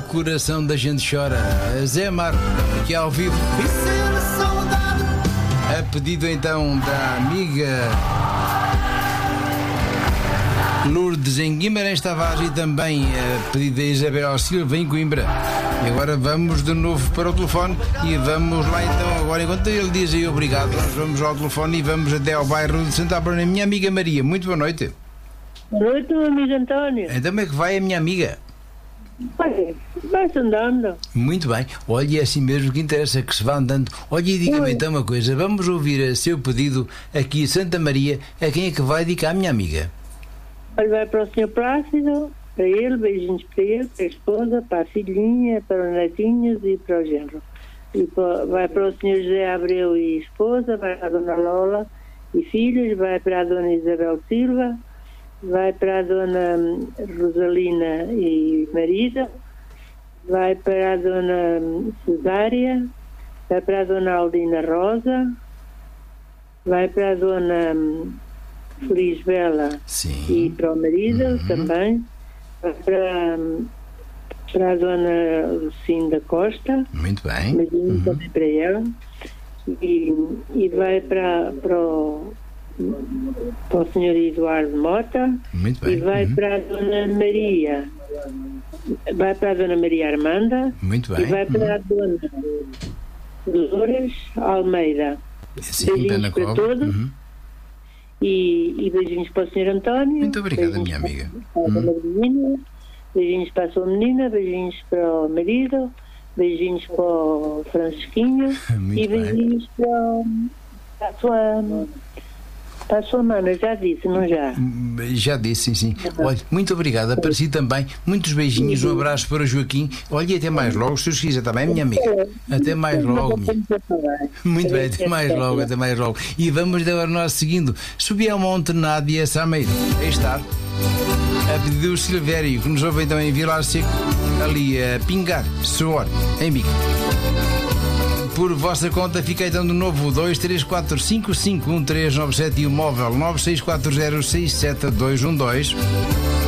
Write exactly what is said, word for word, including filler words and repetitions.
coração da gente chora. Zé Mar, aqui ao vivo. A pedido então da amiga Lourdes em Guimarães Tavares e também a pedido da Isabel Silva em Coimbra. E agora vamos de novo para o telefone e vamos lá então agora, enquanto ele diz aí obrigado, nós vamos ao telefone e vamos até ao bairro de Santa Apolónia. Minha amiga Maria, muito boa noite. Boa noite, meu amigo António. Então como é que vai a minha amiga? Olha, vai-se andando. Muito bem, olha, é assim mesmo que interessa, que se vá andando. Olha, e diga-me então uma coisa, vamos ouvir a seu pedido aqui em Santa Maria. A quem é que vai dedicar a minha amiga? Olha, vai para o senhor Plácido, para ele, beijinhos para ele, para a esposa, para a filhinha, para os netinhos e para o genro. E para, vai para o senhor José Abreu e esposa, vai para a dona Lola e filhos, vai para a dona Isabel Silva, vai para a dona Rosalina e marido, vai para a dona Cesária, vai para a dona Aldina Rosa, vai para a dona Feliz Bela Sim. e para o marido Uhum. também, vai para, para a dona Lucinda Costa, Muito bem. beijinho Uhum. também para ela, e, e vai para, para o para o senhor Eduardo Mota. Muito bem. E vai Uhum. para a dona Maria, vai para a dona Maria Armanda. Muito bem. E vai para a dona Dolores Almeida. Sim, Beijinhos pena para cobre. todos. Uhum. E, e beijinhos para o senhor António. Muito obrigada, Beijinhos minha amiga. Para a dona Virginia. Beijinhos para a sua menina, beijinhos para o marido, beijinhos para o Francisquinho. Muito E bem. beijinhos para, o- para a sua para a sua mana, já disse, não já? Já disse, sim, sim. Olha, muito obrigada para si também. Muitos beijinhos, um abraço para o Joaquim. Olha, e até mais logo, se Deus quiser, está bem, minha amiga? Até mais logo. minha- Muito bem, até mais logo, até mais logo. E vamos agora nós seguindo. Subi ao Monte Nádia Sameiro. Aí está. A pedido do Silvério, que nos ouve então em Vilar Seco, ali a pingar suor em bico. Por vossa conta, fica então de novo dois três quatro cinco cinco um três nove sete e o móvel nove seis quatro zero seis sete dois um dois.